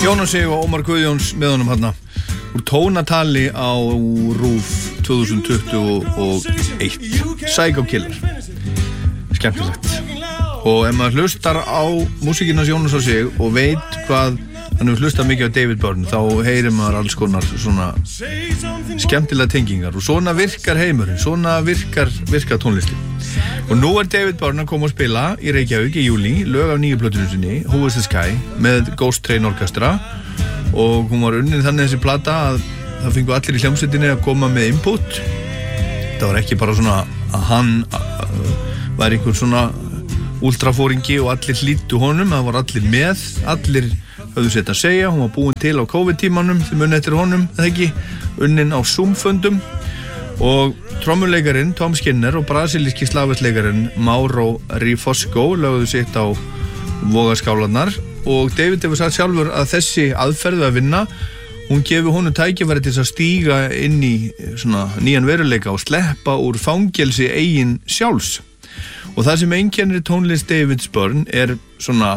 Jónas Sig og Ómar Guðjóns með honum hérna úr tónatali á RÚV 2021 Psycho Killer. Skemmtilegt. Og ef maður hlustar á músíkina Jónas Sig og veit hvað hann hefur hlustað mikið á David Byrne, þá heyrir maður alls konar svona skemmtilega tengingar og svona virkar heimurinn, svona virkar tónlistin. Og nú David Byrne að koma og spila í Reykjavík í júlí lög af nýju plötunni sinni, Who is the Sky, með Ghost Train Orchestra, og hún var unnin þannig þessi plata að það fengu allir í hljómsveitinni að koma með input. Það var ekki bara svona að hann var einhver svona ultrafóringi og allir hlýddu honum, það var allir með, allir höfðu sett að segja. Hún var búin til á COVID-tímanum, þið munið eftir honum, eða ekki, unnin á Zoom-fundum, og trommuleikarin Tom Skinner og brasilíski slagverksleikarin Mauro Rifosco lögðu sitt á vogaskálarnar, og David hefur sagt sjálfur að þessi aðferðu að vinna, hún gefur honum tækifæri til að stíga inn í svona nýjan veruleika og sleppa úr fangelsi eigin sjálfs. Og það sem einkennir tónlist David Byrne svona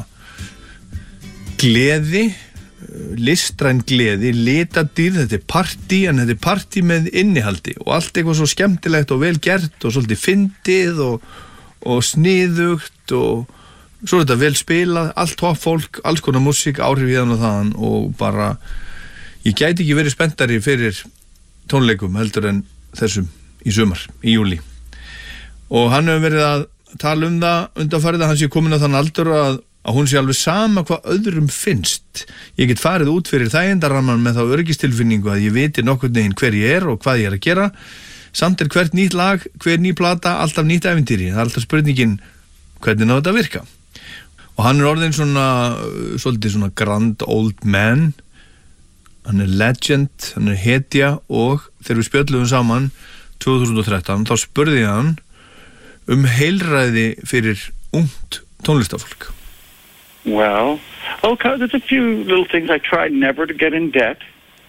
gleði, listræn gleði, litadýrð, þetta partí, en þetta partí með innihaldi og allt eitthvað svo skemmtilegt og vel gert og svolítið fyndið og sniðugt, og svo þetta vel spilað, allt topp fólk, alls konar músík, áhrif í þann og þaðan, og bara ég gæti ekki verið spenntari fyrir tónleikum heldur en þessum í sumar, í júlí. Og hann hefur verið að tala það undanfarið að hann sé komin á þann aldur að hún sé alveg sama hvað öðrum finnst. Ég get farið út fyrir þægindaramman með þá öryggistilfinningu að ég viti nokkurn veginn hver ég og hvað ég að gera. Samt hvert nýtt lag, hver ný plata, alltaf nýtt ævintýri. Það alltaf spurningin hvernig náðu þetta að virka. Og hann orðinn svolítið svona grand old man. Hann legend, hann hetja, og þegar við spjöllum saman 2013 þá spurði ég hann heilræði fyrir ungt tónlistafólk. Well, okay, there's a few little things. I try never to get in debt.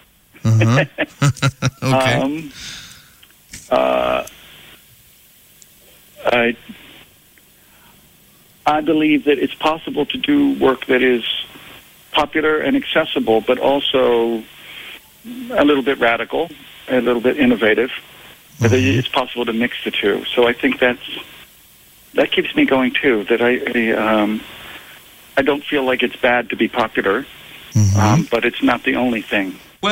Okay. I believe that it's possible to do work that is popular and accessible, but also a little bit radical, a little bit innovative. But it's possible to mix the two. So I think that keeps me going too. That I don't feel like it's bad to be popular, but it's not the only thing.